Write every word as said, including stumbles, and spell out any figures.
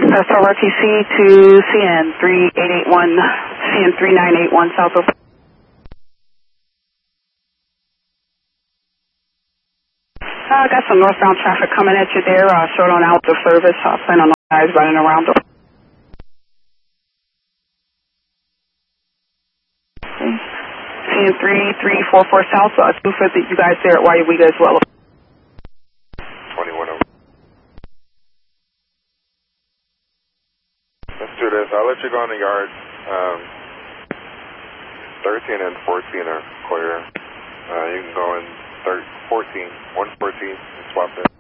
S R T C to C N three eight eight one, C N three nine eight one south of. I uh, got some northbound traffic coming at you there, uh, short on out of service. I uh, plan on the guys running around. The C N three three four four south, uh, two fifty, you guys there at Y W as well. twenty-one over. Let's do this. I'll let you go on the yard. Um, thirteen and fourteen are clear. Uh, you can go in thirteen, fourteen, one fourteen and swap in.